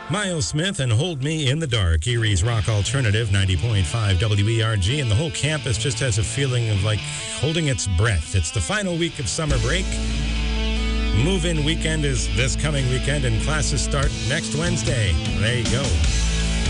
Miles Smith and Hold Me in the Dark, Erie's Rock Alternative, 90.5 WERG, and the whole campus just has a feeling of like holding its breath. It's the final week of summer break. Move-in weekend is this coming weekend, and classes start next Wednesday. There you go.